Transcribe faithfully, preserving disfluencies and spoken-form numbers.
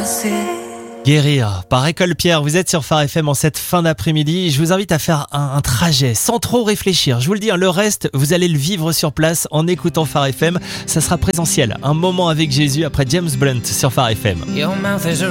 passer. Guérir par École Pierre, vous êtes sur Phare F M en cette fin d'après-midi. Je vous invite à faire un, un trajet sans trop réfléchir. Je vous le dis, hein, le reste, vous allez le vivre sur place en écoutant Phare F M. Ça sera présentiel, un moment avec Jésus après James Blunt sur Phare F M. Your mouth is a